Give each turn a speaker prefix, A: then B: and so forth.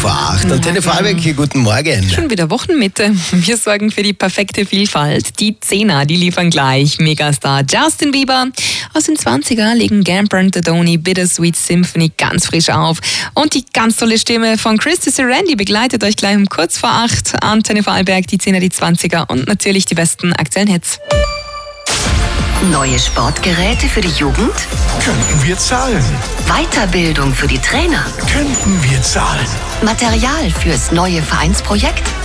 A: vor 8. Antenne Vorarlberg, guten Morgen.
B: Schon wieder Wochenmitte. Wir sorgen für die perfekte Vielfalt. Die 10er, die liefern gleich. Megastar Justin Bieber. Aus den 20er legen Gamper und Dodoni Bittersweet Symphony ganz frisch auf. Und die ganz tolle Stimme von Christy Sarandi begleitet euch gleich um kurz vor 8. Antenne Vorarlberg, die 10er, die 20er und natürlich die besten aktuellen Hits.
C: Neue Sportgeräte für die Jugend?
D: Könnten wir zahlen?
C: Weiterbildung für die Trainer?
D: Könnten wir zahlen?
C: Material fürs neue Vereinsprojekt?